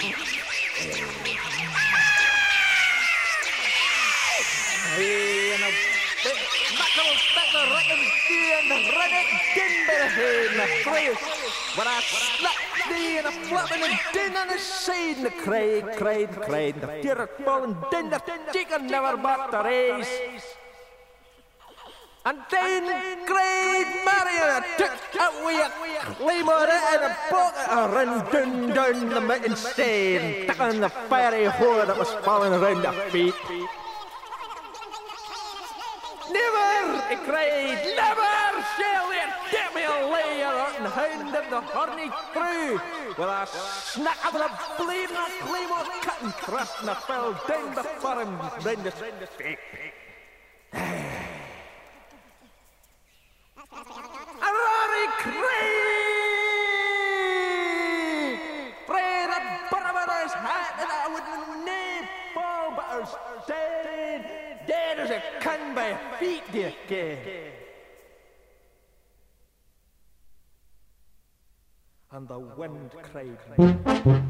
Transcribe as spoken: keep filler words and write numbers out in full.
Hey, and a big knuckle back the reckon and the rennet din by the head and the three. When I slapped thee and a flapping and din on the side and the cray, cray, cray, the fear of falling din the chicken never bought the race. And then great Marion took away a claymore and a bucket and ran down, down the mountain stain, stuck on the fiery whore that was falling around their feet. Never, he cried, never shall there get me a layer and hound of the horny crew. With a snack of the bleeding claymore cut and crushed and I fell down before him round his feet. A rory cry! Pray the barber's hat and I would nae fall but I was dead, dead as a can by feet, dear gay. And the wind cried.